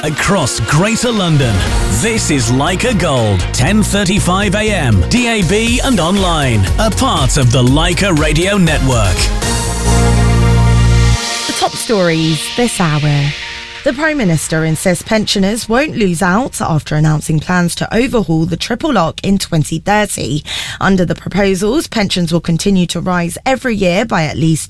across Greater London. This is Leica Gold, 10:35 a.m, DAB and online. A part of the Leica Radio Network. The top stories this hour. The Prime Minister insists pensioners won't lose out after announcing plans to overhaul the triple lock in 2030. Under the proposals, pensions will continue to rise every year by at least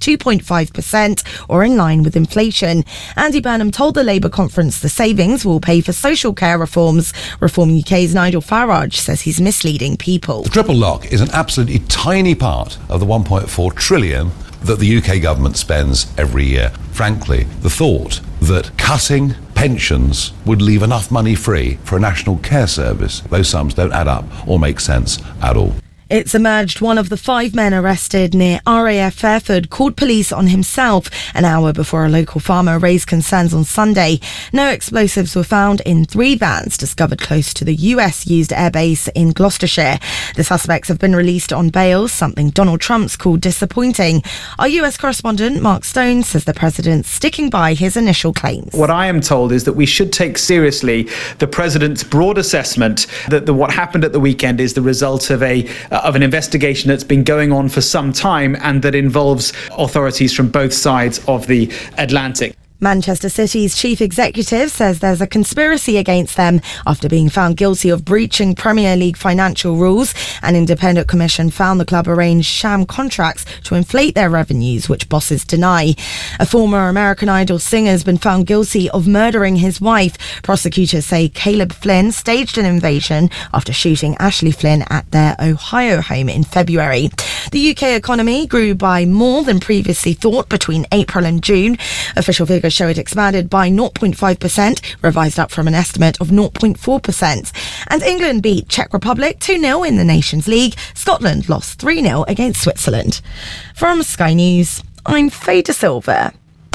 2.5% or in line with inflation. Andy Burnham told the Labour conference the savings will pay for social care reforms. Reform UK's Nigel Farage says he's misleading people. The triple lock is an absolutely tiny part of the 1.4 trillion that the UK government spends every year. Frankly, the thought that cutting pensions would leave enough money free for a national care service, those sums don't add up or make sense at all. It's emerged one of the 5 men arrested near RAF Fairford called police on himself an hour before a local farmer raised concerns on Sunday. No explosives were found in 3 vans discovered close to the US-used airbase in Gloucestershire. The suspects have been released on bail, something Donald Trump's called disappointing. Our US correspondent Mark Stone says the president's sticking by his initial claims. What I am told is that we should take seriously the president's broad assessment that what happened at the weekend is the result of an investigation that's been going on for some time and that involves authorities from both sides of the Atlantic. Manchester City's chief executive says there's a conspiracy against them after being found guilty of breaching Premier League financial rules. An independent commission found the club arranged sham contracts to inflate their revenues, which bosses deny. A former American Idol singer has been found guilty of murdering his wife. Prosecutors say Caleb Flynn staged an invasion after shooting Ashley Flynn at their Ohio home in February. The UK economy grew by more than previously thought between April and June. Official figures show it expanded by 0.5%, revised up from an estimate of 0.4%. And England beat Czech Republic 2-0 in the Nations League. Scotland lost 3-0 against Switzerland. From Sky News, I'm Faye De Silva.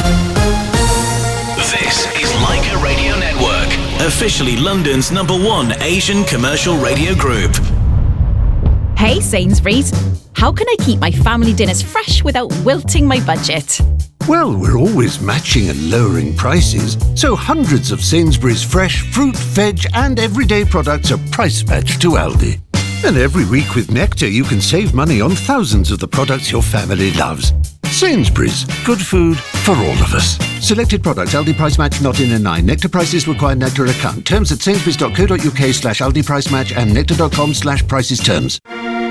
This is Leica Radio Network, officially London's #1 Asian commercial radio group. Hey Sainsbury's, how can I keep my family dinners fresh without wilting my budget? Well, we're always matching and lowering prices, so hundreds of Sainsbury's fresh fruit, veg and everyday products are price matched to Aldi. And every week with Nectar you can save money on thousands of the products your family loves. Sainsbury's, good food for all of us. Selected products, Aldi price match not in a 9. Nectar prices require Nectar account. Terms at sainsbury's.co.uk/Aldi price match and nectar.com/prices terms.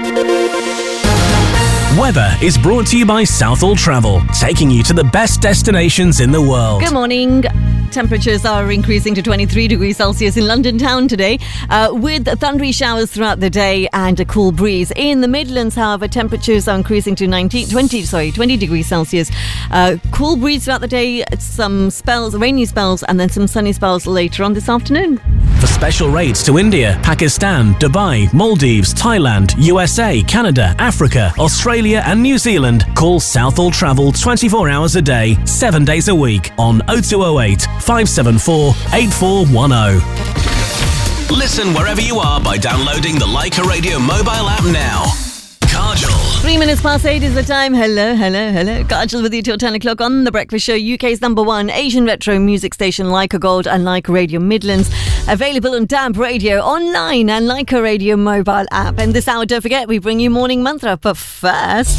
Weather is brought to you by Southall Travel, taking you to the best destinations in the world. Good morning. Temperatures are increasing to 23 degrees Celsius in London town today, with thundery showers throughout the day and a cool breeze. In the Midlands, however, temperatures are increasing to 20 degrees Celsius. Cool breeze throughout the day, some spells, rainy spells, and then some sunny spells later on this afternoon. For special rates to India, Pakistan, Dubai, Maldives, Thailand, USA, Canada, Africa, Australia and New Zealand, call Southall Travel 24 hours a day, 7 days a week on 0208 574 8410. Listen wherever you are by downloading the Leica Radio mobile app now. Kajal. 3 minutes past 8 is the time. Hello. Kajal with you till 10 o'clock on The Breakfast Show, UK's #1 Asian retro music station, Leica Gold and Leica Radio Midlands. Available on DAB Radio, online and Leica Radio mobile app. And this hour, don't forget, we bring you Morning Mantra. But first,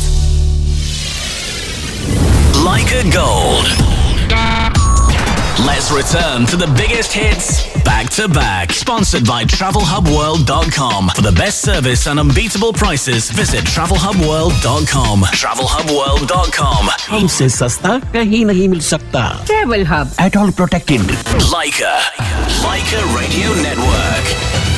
Leica Gold. Let's return to the biggest hits back to back. Sponsored by TravelHubWorld.com. For the best service and unbeatable prices, visit TravelHubWorld.com. TravelHubWorld.com. हमसे सस्ता कहीं नहीं मिल सकता. Travel Hub. At all protected. Leica Radio Network.